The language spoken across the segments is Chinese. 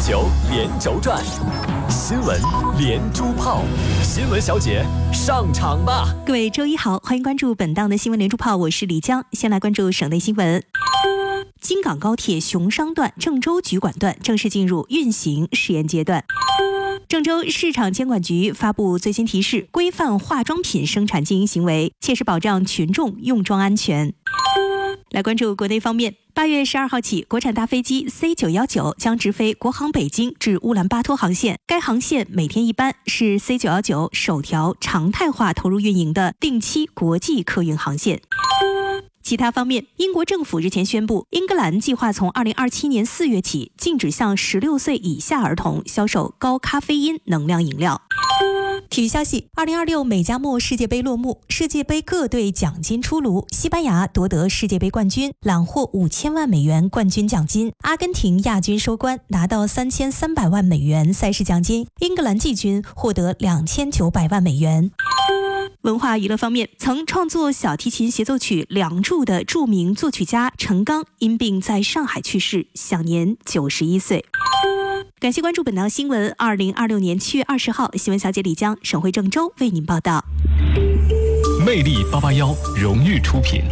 球连轴转，新闻连珠炮，新闻小姐上场吧！ 各位周一好，欢迎关注本档的新闻连珠炮，我是李江。先来关注省内新闻。京港高铁熊商段郑州局管段正式进入运行试验阶段。郑州市场监管局发布最新提示，规范化妆品生产经营行为，切实保障群众用妆安全。来关注国内方面，8月12号起，国产大飞机 C919 将直飞国航北京至乌兰巴托航线，该航线每天一班，是 C919 首条常态化投入运营的定期国际客运航线。其他方面，英国政府日前宣布，英格兰计划从2027年4月起禁止向16岁以下儿童销售高咖啡因能量饮料。体育消息，2026美加墨世界杯落幕，世界杯各队奖金出炉，西班牙夺得世界杯冠军，揽获5000万美元冠军奖金；阿根廷亚军收官，拿到3300万美元赛事奖金；英格兰季军获得2900万美元。文化娱乐方面，曾创作小提琴协奏曲《梁祝》的著名作曲家陈刚因病在上海去世，享年91岁。感谢关注本档新闻。2026年7月20号，新闻小姐李江，省会郑州为您报道。 魅力881荣誉出品。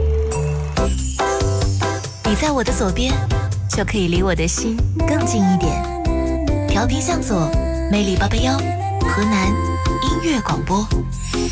你在我的左边，就可以离我的心更近一点。调频向左，魅力881，河南音乐广播。